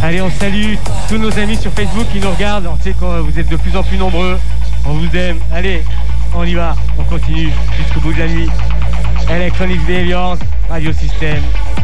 Allez, on salue tous nos amis sur Facebook qui nous regardent. On sait que vous êtes de plus en plus nombreux. On vous aime. Allez, on y va. On continue jusqu'au bout de la nuit. Electronic Behaviors, Radio System.